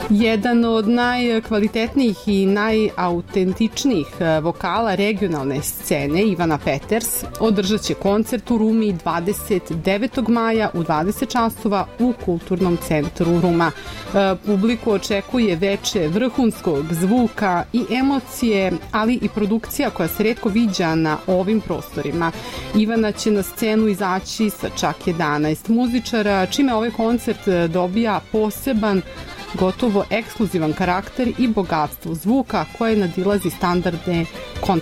Jedan od najkvalitetnijih i najautentičnijih vokala regionalne scene, Ivana Peters, održat će koncert u Rumi 29. maja u 20 časova u Kulturnom centru Ruma. Publiku očekuje veče vrhunskog zvuka i emocije, ali i produkcija koja se retko viđa na ovim prostorima. Ivana će na scenu izaći sa čak 11 muzičara, čime ovaj koncert dobija poseban, gotovo ekskluzivan karakter i bogatstvo zvuka koje nadilazi standardne koncertne